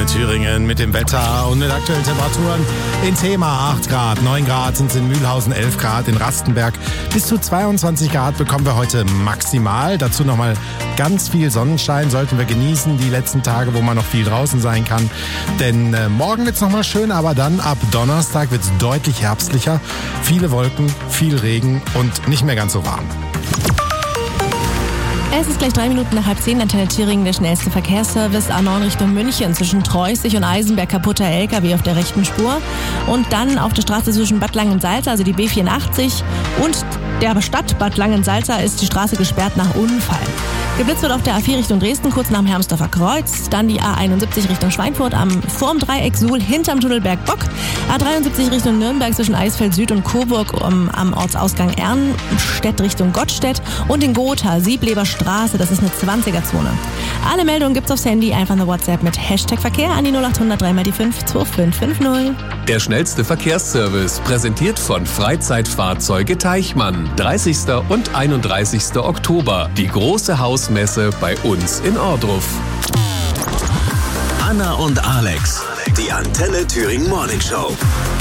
Antenne Thüringen mit dem Wetter und mit aktuellen Temperaturen. In Thema 8 Grad, 9 Grad sind es in Mühlhausen, 11 Grad in Rastenberg. Bis zu 22 Grad bekommen wir heute maximal. Dazu nochmal ganz viel Sonnenschein sollten wir genießen, die letzten Tage, wo man noch viel draußen sein kann. Denn morgen wird es nochmal schön, aber dann ab Donnerstag wird es deutlich herbstlicher. Viele Wolken, viel Regen und nicht mehr ganz so warm. Es ist gleich 3 Minuten nach 9:30, Antenne Thüringen, der schnellste Verkehrsservice A9 Richtung München zwischen Treußig und Eisenberg, kaputter LKW auf der rechten Spur. Und dann auf der Straße zwischen Bad Langensalza, also die B84 und der Stadt Bad Langensalza ist die Straße gesperrt nach Unfall. Geblitzt wird auf der A4 Richtung Dresden, kurz nach dem Hermsdorfer Kreuz. Dann die A71 Richtung Schweinfurt vorm Dreieck Suhl hinterm Tunnelberg Bock. A73 Richtung Nürnberg zwischen Eisfeld Süd und Coburg am Ortsausgang Ernstedt Richtung Gottstedt. Und in Gotha, Siebleber Straße, das ist eine 20er-Zone. Alle Meldungen gibt's aufs Handy, einfach eine WhatsApp mit #Verkehr an die 0800 3 die 5 2550. Der schnellste Verkehrsservice, präsentiert von Freizeitfahrzeuge Teichmann. 30. und 31. Oktober. Die große Hausmesse bei uns in Ohrdruf. Anna und Alex, die Antenne Thüringen Morning Show.